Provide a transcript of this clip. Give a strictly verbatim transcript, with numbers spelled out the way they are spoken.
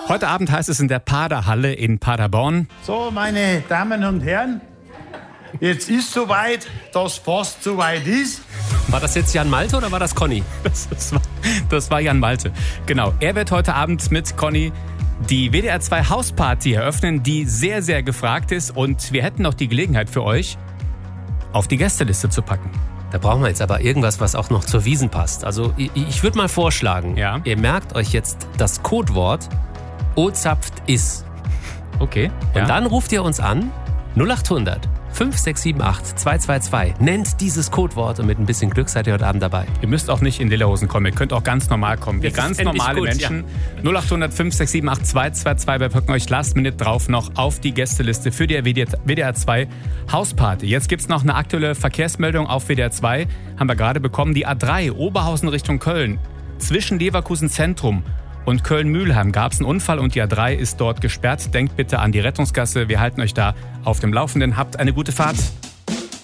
Heute Abend heißt es in der Paderhalle in Paderborn. So, meine Damen und Herren, jetzt ist soweit, dass fast soweit ist. War das jetzt Jan Malte oder war das Conny? Das, das, war, das war Jan Malte. Genau, er wird heute Abend mit Conny die W D R zwei Hausparty eröffnen, die sehr, sehr gefragt ist. Und wir hätten noch die Gelegenheit für euch, auf die Gästeliste zu packen. Da brauchen wir jetzt aber irgendwas, was auch noch zur Wiesn passt. Also ich, ich würde mal vorschlagen, ja. Ihr merkt euch jetzt das Codewort O-Zapft is. Okay. Und ja. dann ruft ihr uns an, null acht hundert fünf sechs sieben acht zwei zwei zwei. Nennt dieses Codewort und mit ein bisschen Glück seid ihr heute Abend dabei. Ihr müsst auch nicht in Lederhosen kommen, ihr könnt auch ganz normal kommen. Wie Das ganz fänd ich normale gut, Menschen. Ja. null acht hundert fünf sechs sieben acht zwei zwei zwei. Wir packen euch Last Minute drauf noch auf die Gästeliste für die W D R zwei Hausparty. Jetzt gibt es noch eine aktuelle Verkehrsmeldung auf W D R zwei. Haben wir gerade bekommen. Die A drei Oberhausen Richtung Köln. Zwischen Leverkusen Zentrum und Köln-Mülheim gab es einen Unfall und die A drei ist dort gesperrt. Denkt bitte an die Rettungsgasse. Wir halten euch da auf dem Laufenden. Habt eine gute Fahrt.